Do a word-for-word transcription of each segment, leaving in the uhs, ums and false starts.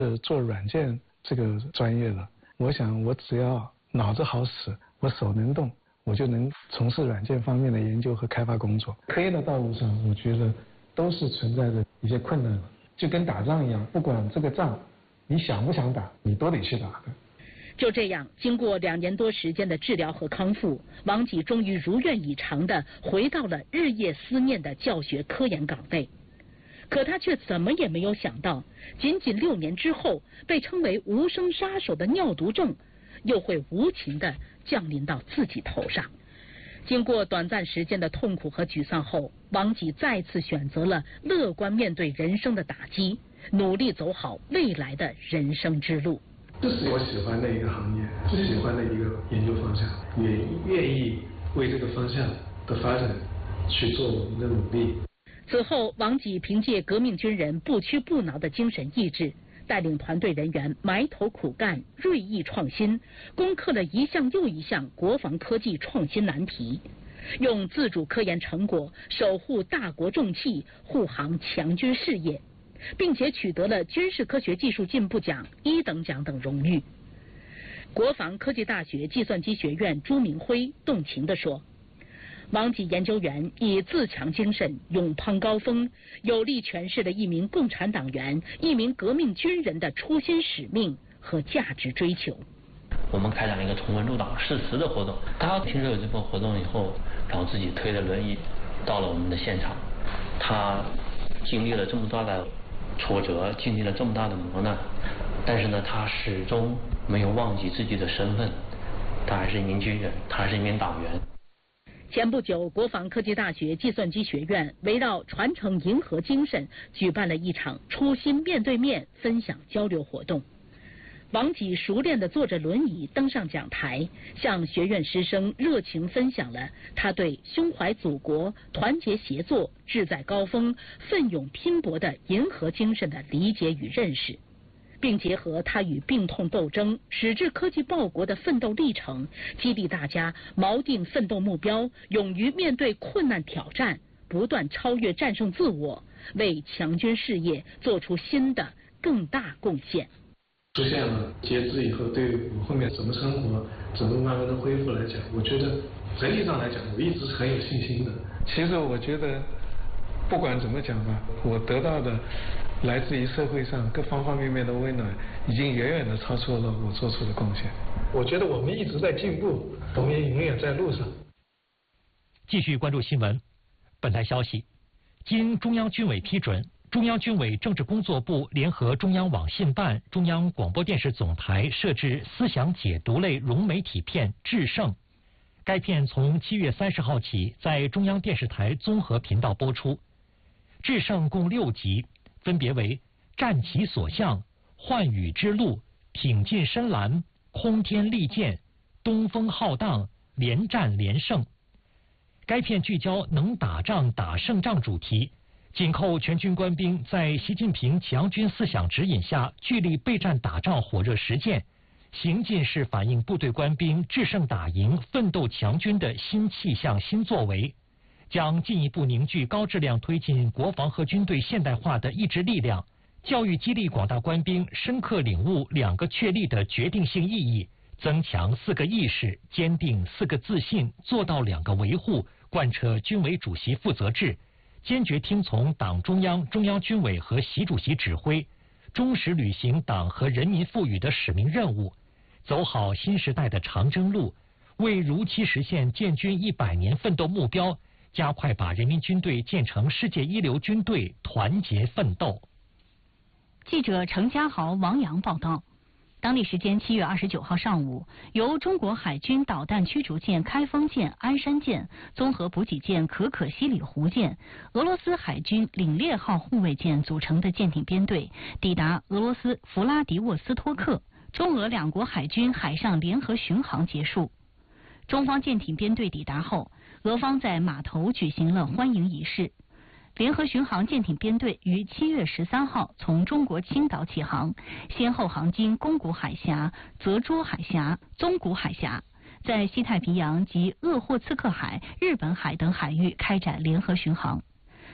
呃，做软件这个专业的，我想我只要脑子好使，我手能动，我就能从事软件方面的研究和开发工作。科研的道路上，我觉得都是存在着一些困难的，就跟打仗一样，不管这个仗你想不想打，你都得去打的。 就这样，经过两年多时间的治疗和康复，王吉终于如愿以偿地回到了日夜思念的教学科研岗位。可他却怎么也没有想到，仅仅六年之后，被称为无声杀手的尿毒症又会无情地降临到自己头上。经过短暂时间的痛苦和沮丧后，王吉再次选择了乐观面对人生的打击，努力走好未来的人生之路。 这是我喜欢的一个行业，最喜欢的一个研究方向，也愿意为这个方向的发展去做我们的努力。 此后，王吉凭借革命军人不屈不挠的精神意志，带领团队人员埋头苦干、锐意创新，攻克了一项又一项国防科技创新难题，用自主科研成果守护大国重器，护航强军事业，并且取得了军事科学技术进步奖一等奖等荣誉。国防科技大学计算机学院朱明辉动情地说，王吉研究员以自强精神勇攀高峰，有力诠释了一名共产党员、一名革命军人的初心使命和价值追求。 我们开展了一个重温入党誓词的活动，他听说有这个活动以后，然后自己推着轮椅到了我们的现场。他经历了这么大的挫折，经历了这么大的磨难，但是呢，他始终没有忘记自己的身份，他还是一名军人，他还是一名党员。 前不久，国防科技大学计算机学院围绕传承银河精神，举办了一场初心面对面分享交流活动。王吉熟练地坐着轮椅登上讲台，向学院师生热情分享了他对胸怀祖国、团结协作、志在高峰、奋勇拼搏的银河精神的理解与认识，并结合他与病痛斗争、矢志科技报国的奋斗历程，激励大家锚定奋斗目标，勇于面对困难挑战，不断超越战胜自我，为强军事业做出新的更大贡献。 出现了截肢以后，对我后面怎么生活、怎么慢慢的恢复来讲，我觉得整体上来讲，我一直是很有信心的。其实我觉得，不管怎么讲吧，我得到的来自于社会上各方方面面的温暖，已经远远的超出了我做出的贡献。我觉得我们一直在进步，我们也永远在路上。 继续关注新闻。本台消息，经中央军委批准，中央军委政治工作部联合中央网信办、中央广播电视总台设置思想解读类融媒体片《制胜》。该片从七月三十号起在中央电视台综合频道播出。《制胜》共六集，分别为战其所向、寰宇之路、挺进深蓝、空天利剑、东风浩荡、连战连胜。该片聚焦能打仗打胜仗主题，紧扣全军官兵在习近平强军思想指引下据力备战打仗火热实践，行进式反映部队官兵制胜打赢、奋斗强军的新气象、新作为，将进一步凝聚高质量推进国防和军队现代化的意志力量，教育激励广大官兵深刻领悟两个确立的决定性意义，增强四个意识，坚定四个自信，做到两个维护，贯彻军委主席负责制，坚决听从党中央、中央军委和习主席指挥，忠实履行党和人民赋予的使命任务，走好新时代的长征路，为如期实现建军一百年奋斗目标，加快把人民军队建成世界一流军队，团结奋斗。 记者程家豪、王洋报道。当地时间七月二十九号上午，由中国海军导弹驱逐舰开封舰、鞍山舰、综合补给舰可可西里湖舰、俄罗斯海军凛冽号护卫舰组成的舰艇编队抵达俄罗斯弗拉迪沃斯托克，中俄两国海军海上联合巡航结束。中方舰艇编队抵达后，俄方在码头举行了欢迎仪式。联合巡航舰艇编队于七月十三号从中国青岛起航，先后航经宫古海峡、泽渚海峡、宗谷海峡，在西太平洋及鄂霍次克海、日本海等海域开展联合巡航。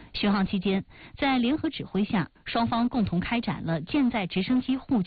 巡航期间，在联合指挥下，双方共同开展了舰载直升机互